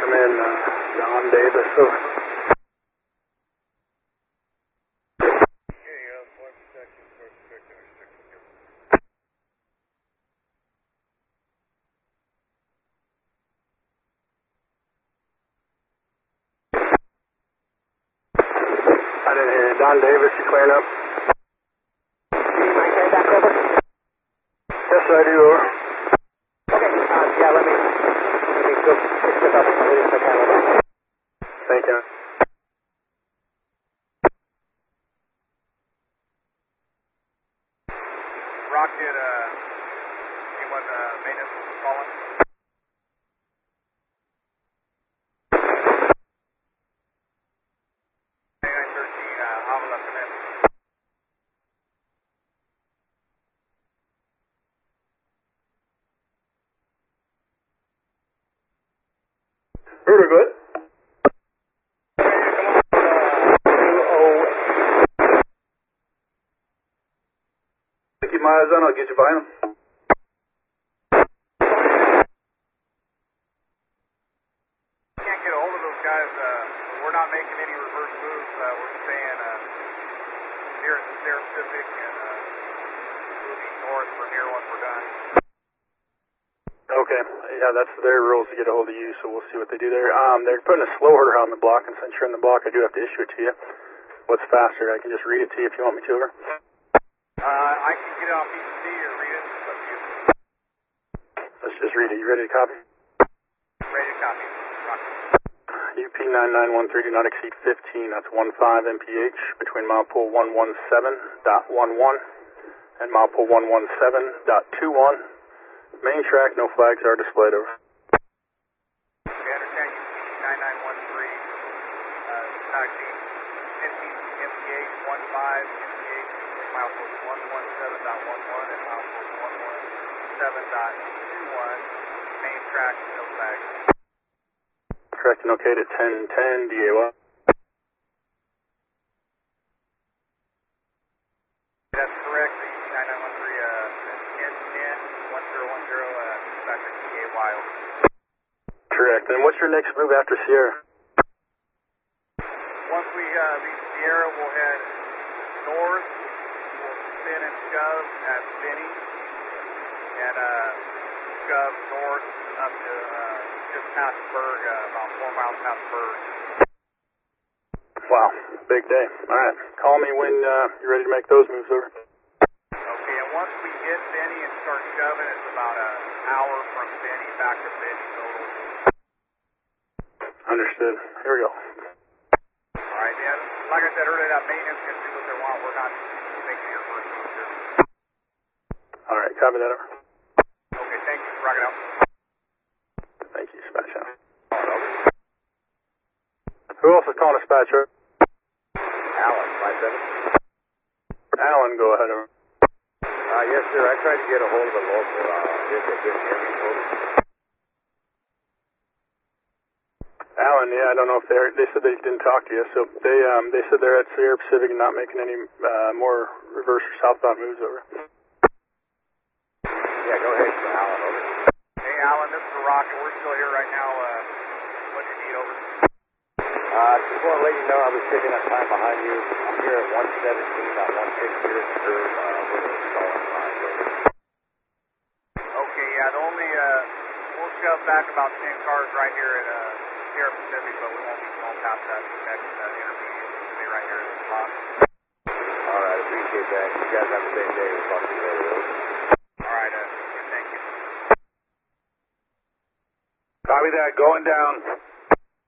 come in, Don Davis. Over. I didn't hear you. Don Davis, you clearing up? Yes, I do, over. Okay, yeah, let me go step up and leave if I can. Thank you. Rocket, anyone maintenance was calling? Very good. Keep my eyes on, I'll get you behind him. Can't get a hold of those guys. We're not making any reverse moves. We're staying here at the Sierra Pacific and moving north from here once we're done. Okay, yeah, that's their rules to get a hold of you, so we'll see what they do there. They're putting a slow order on the block, and since you're in the block, I do have to issue it to you. What's faster? I can just read it to you if you want me to, over. I can get it off PC or read it. It's up to you. Let's just read it. You ready to copy? Ready to copy. UP9913 do not exceed 15. That's 15 mph between milepool 117.11 and milepool 117.21. Main track, no flags are displayed, over. We understand UP9913, dispatching 15 mph, 15 mph, milepool 117.11 and milepool 117.21. Main track, no flags. Correct and located at 1010 DAY. That's correct. The UP9913 1010 1010 dispatch at DAY. Correct. And what's your next move after Sierra? Once we reach Sierra, we'll head north. We'll spin and shove at Benny and shove north up to just past Berg, about 4 miles past Berg. Wow, big day. All right, call me when you're ready to make those moves, over. Okay, and once we hit Benny and start shoving, it's about an hour from Benny back to Benny total. Understood. Here we go. All right, Dan. Like I said earlier, that maintenance can do what they want. We're not making your first move here. All right, copy that, over. Okay, thank you. Rock it out. Thank you, dispatch. Who else is calling dispatch, over? Alan, 57. Alan, go ahead, over. Yes, sir. I tried to get a hold of the local vehicle, didn't hear me, over. Alan, yeah, I don't know if they said they didn't talk to you, so they said they're at Sierra Pacific and not making any more reverse or southbound moves, over. Yeah, go ahead, Alan, over. Hey, Alan, this is the Rocket. We're still here right now. What do you need, over? Just want to let you know I was taking that time behind you. I'm here at 117 on 150 here at the curve. We're installing lines, over. Okay, yeah, the only, we'll shove back about 10 cars right here at Sierra Pacific, but we won't be going past that next intermediate. We'll be right here at the spot. All right, appreciate that. You guys have a great day. We'll talk to you later, over. All right, thank you. Copy that, going down.